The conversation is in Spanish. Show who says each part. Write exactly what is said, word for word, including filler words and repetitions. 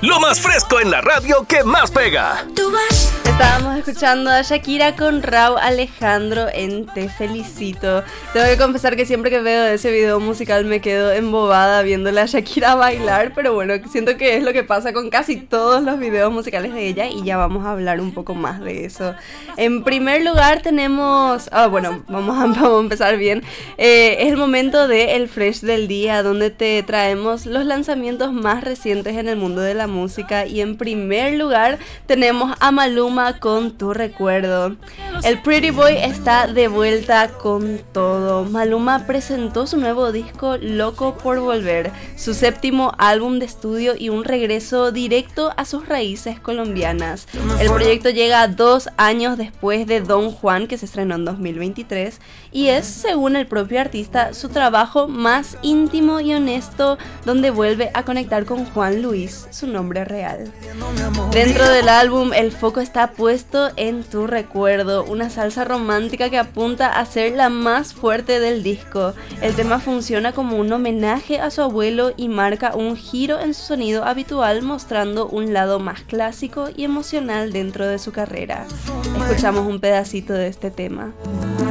Speaker 1: Lo más fresco en la radio que más pega.
Speaker 2: Estábamos escuchando a Shakira con Rauw Alejandro en Te Felicito. Tengo que confesar que siempre que veo ese video musical me quedo embobada viéndole a Shakira bailar, pero bueno, siento que es lo que pasa con casi todos los videos musicales de ella y ya vamos a hablar un poco más de eso. En primer lugar tenemos... Ah, bueno, vamos a, vamos a empezar bien. Eh, es el momento de El Fresh del Día, donde te traemos los lanzamientos más recientes en el mundo de la música. Y en primer lugar tenemos a Maluma con Tu Recuerdo. El Pretty Boy está de vuelta con todo. Maluma presentó su nuevo disco Loco por Volver, su séptimo álbum de estudio y un regreso directo a sus raíces colombianas. El proyecto llega dos años después de Don Juan, que se estrenó en dos mil veintitrés, y es, según el propio artista, su trabajo más íntimo y honesto, donde vuelve a conectar con Juan Luis, su nombre real. Dentro del álbum, el foco está puesto en Tu Recuerdo, una salsa romántica que apunta a ser la más fuerte del disco. El tema funciona como un homenaje a su abuelo y marca un giro en su sonido habitual, mostrando un lado más clásico y emocional dentro de su carrera. Escuchamos un pedacito de este tema.